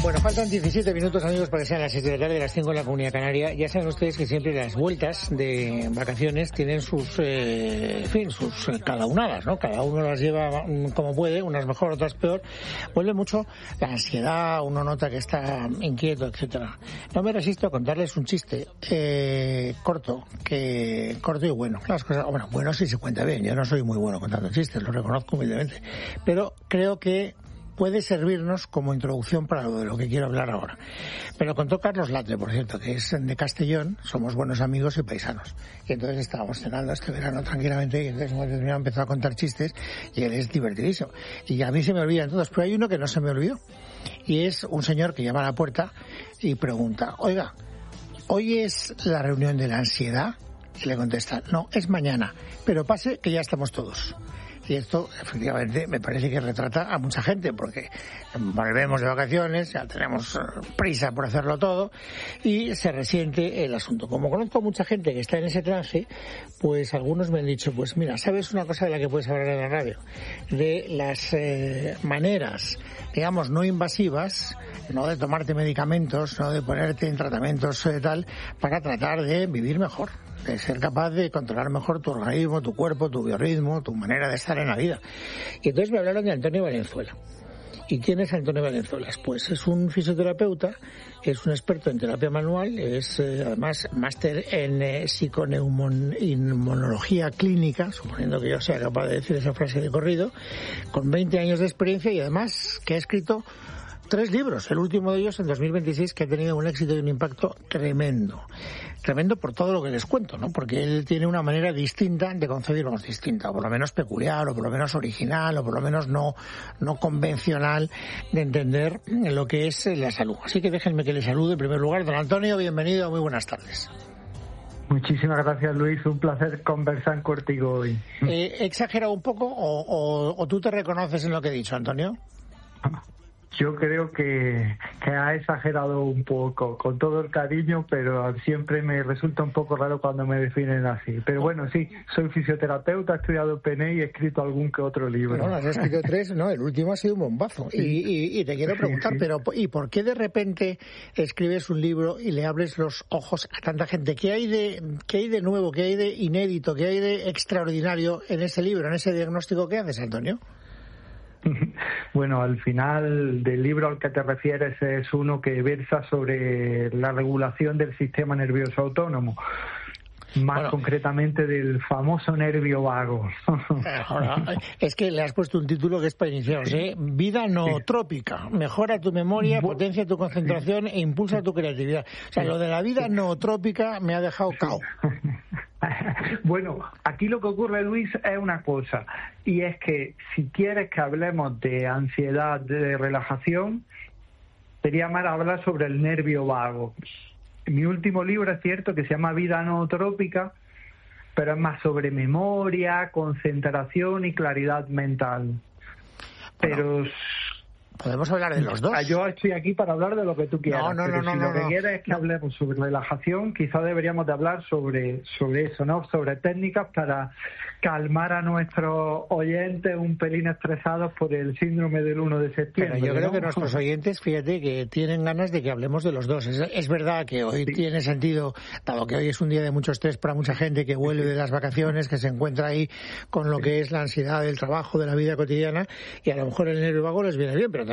Bueno, faltan 17 minutos, amigos, para que sean las 6 de la tarde, las 5 en la Comunidad Canaria. Ya saben ustedes que siempre las vueltas de vacaciones tienen sus cadaunadas, ¿no? Cada uno las lleva como puede, unas mejor, otras peor. Vuelve mucho la ansiedad, uno nota que está inquieto, etcétera. No me resisto a contarles un chiste corto y bueno. Las cosas, bueno, sí se cuenta bien. Yo no soy muy bueno contando chistes, lo reconozco humildemente. Pero creo que puede servirnos como introducción para lo que quiero hablar ahora. Me lo contó Carlos Latre, por cierto, que es de Castellón, somos buenos amigos y paisanos. Y entonces estábamos cenando este verano tranquilamente y entonces empezó a contar chistes y él es divertidísimo. Y a mí se me olvidan todos, pero hay uno que no se me olvidó. Y es un señor que llama a la puerta y pregunta, oiga, ¿hoy es la reunión de la ansiedad? Y le contesta, no, es mañana, pero pase que ya estamos todos. Y esto, efectivamente, me parece que retrata a mucha gente, porque volvemos de vacaciones, ya tenemos prisa por hacerlo todo, y se resiente el asunto. Como conozco a mucha gente que está en ese trance, pues algunos me han dicho, pues mira, ¿sabes una cosa de la que puedes hablar en la radio? De las maneras, digamos, no invasivas, no de tomarte medicamentos, no de ponerte en tratamientos tal, para tratar de vivir mejor, de ser capaz de controlar mejor tu organismo, tu cuerpo, tu biorritmo, tu manera de estar en la vida. Y entonces me hablaron de Antonio Valenzuela. ¿Y quién es Antonio Valenzuela? Pues es un fisioterapeuta, es un experto en terapia manual, es además máster en psiconeumonología clínica, suponiendo que yo sea capaz de decir esa frase de corrido, con 20 años de experiencia y además que ha escrito 3 libros, el último de ellos en 2026, que ha tenido un éxito y un impacto tremendo. Tremendo por todo lo que les cuento, ¿no? Porque él tiene una manera distinta de concebirnos, distinta, o por lo menos peculiar, o por lo menos original, o por lo menos no convencional de entender lo que es la salud. Así que déjenme que le salude en primer lugar. Don Antonio, bienvenido, muy buenas tardes. Muchísimas gracias, Luis. Un placer conversar contigo hoy. ¿He exagerado un poco o tú te reconoces en lo que he dicho, Antonio? Yo creo que ha exagerado un poco, con todo el cariño, pero siempre me resulta un poco raro cuando me definen así. Pero bueno, sí, soy fisioterapeuta, he estudiado PNI y he escrito algún que otro libro. Bueno, has escrito 3, no, el último ha sido un bombazo. Sí. Y te quiero preguntar, sí. Pero ¿y por qué de repente escribes un libro y le abres los ojos a tanta gente? ¿Qué hay de nuevo, qué hay de inédito, qué hay de extraordinario en ese libro, en ese diagnóstico que haces, Antonio? Bueno, al final del libro al que te refieres es uno que versa sobre la regulación del sistema nervioso autónomo, más concretamente del famoso nervio vago. Ahora, es que le has puesto un título que es para iniciaros, ¿eh? Vida nootrópica. Mejora tu memoria, potencia tu concentración e impulsa tu creatividad. O sea, lo de la vida nootrópica me ha dejado cao. Bueno, aquí lo que ocurre, Luis, es una cosa, y es que si quieres que hablemos de ansiedad, de relajación, sería más hablar sobre el nervio vago. Mi último libro es cierto que se llama Vida nootrópica, pero es más sobre memoria, concentración y claridad mental. Pero podemos hablar de los dos. Yo estoy aquí para hablar de lo que tú quieras. No, lo que quieres es que hablemos sobre relajación, quizá deberíamos de hablar sobre eso, ¿no? Sobre técnicas para calmar a nuestros oyentes un pelín estresados por el síndrome del 1 de septiembre. Pero yo creo que nuestros oyentes, fíjate, que tienen ganas de que hablemos de los dos. Es verdad que hoy tiene sentido, dado que hoy es un día de mucho estrés para mucha gente que vuelve de las vacaciones, que se encuentra ahí con lo que es la ansiedad del trabajo, de la vida cotidiana, y a lo mejor el nervio vago les viene bien, pero